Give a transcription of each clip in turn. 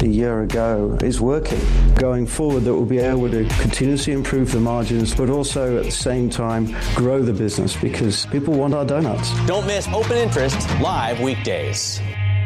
a year ago is working. Going forward, that we'll be able to continuously improve the margins, but also at the same time grow the business because people want our donuts. Don't miss Open Interest live weekdays.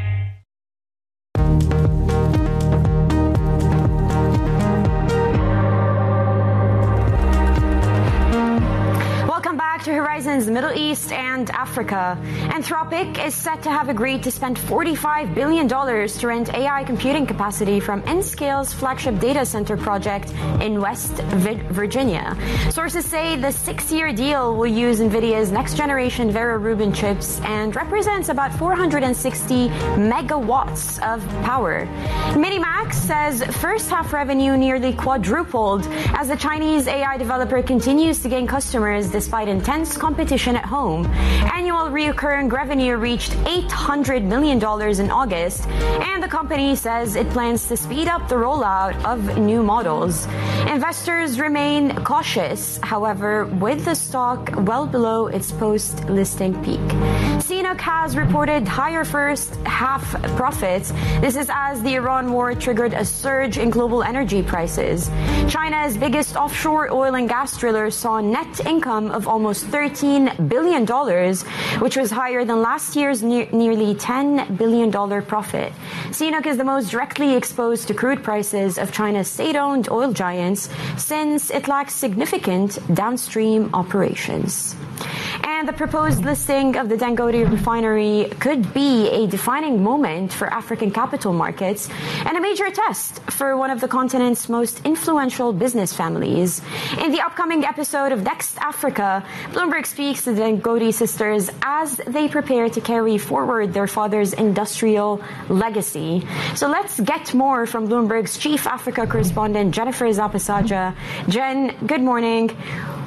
To Horizons Middle East and Africa. Anthropic is set to have agreed to spend $45 billion to rent AI computing capacity from Nscale's flagship data center project in West Virginia. Sources say the 6-year deal will use NVIDIA's next-generation Vera Rubin chips and represents about 460 megawatts of power. Minimax says first-half revenue nearly quadrupled as the Chinese AI developer continues to gain customers despite intense competition at home. Annual recurring revenue reached $800 million in August, and the company says it plans to speed up the rollout of new models. Investors remain cautious, however, with the stock well below its post-listing peak. CNOOC has reported higher first-half profits. This is as the Iran war triggered a surge in global energy prices. China's biggest offshore oil and gas driller saw net income of almost $13 billion, which was higher than last year's nearly $10 billion profit. CNOOC is the most directly exposed to crude prices of China's state-owned oil giants since it lacks significant downstream operations. And the proposed listing of the Dangote refinery could be a defining moment for African capital markets and a major test for one of the continent's most influential business families. In the upcoming episode of Next Africa, Bloomberg speaks to the Dangote sisters as they prepare to carry forward their father's industrial legacy. So let's get more from Bloomberg's Chief Africa correspondent, Jennifer Zapasaja. Jen, good morning.